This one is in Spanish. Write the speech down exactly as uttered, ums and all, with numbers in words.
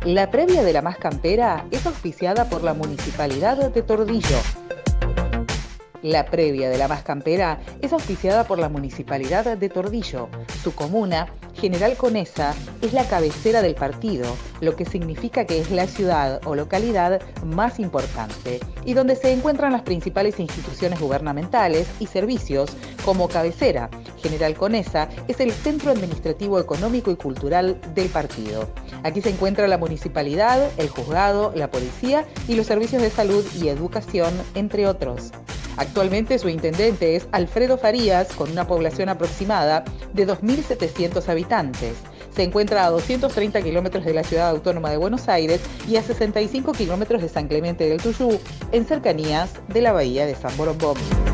La previa de la más campera es auspiciada por la Municipalidad de Tordillo. La previa de la más campera es auspiciada por la Municipalidad de Tordillo. Su comuna, General Conesa, es la cabecera del partido, lo que significa que es la ciudad o localidad más importante y donde se encuentran las principales instituciones gubernamentales y servicios. Como cabecera, General Conesa es el centro administrativo, económico y cultural del partido. Aquí se encuentra la municipalidad, el juzgado, la policía y los servicios de salud y educación, entre otros. Actualmente su intendente es Alfredo Farías, con una población aproximada de dos mil setecientos habitantes. Se encuentra a doscientos treinta kilómetros de la ciudad autónoma de Buenos Aires y a sesenta y cinco kilómetros de San Clemente del Tuyú, en cercanías de la bahía de San Borondón.